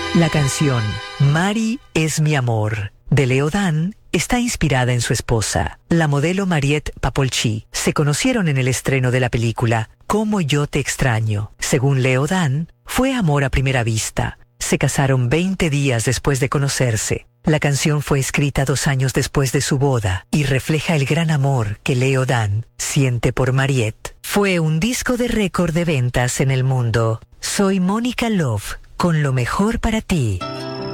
La canción Mari es mi amor de Leo Dan está inspirada en su esposa, la modelo Mariette Papolchi. Se conocieron en el estreno de la película Cómo yo te extraño. Según Leo Dan, fue amor a primera vista. Se casaron 20 días después de conocerse. La canción fue escrita 2 años después de su boda y refleja el gran amor que Leo Dan siente por Mariette. Fue un disco de récord de ventas en el mundo. Soy Mónica Love, con lo mejor para ti.